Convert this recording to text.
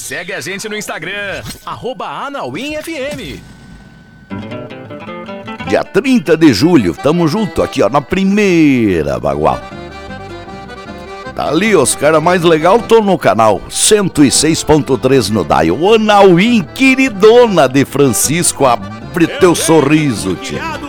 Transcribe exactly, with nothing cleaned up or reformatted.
segue a gente no Instagram, arroba AnauimFM. Dia trinta de julho, tamo junto aqui, ó, na primeira Bagual. Tá ali, os caras mais legal estão no canal cento e seis ponto três no dial. O Anauim, queridona de Francisco, abre teu sorriso, tia.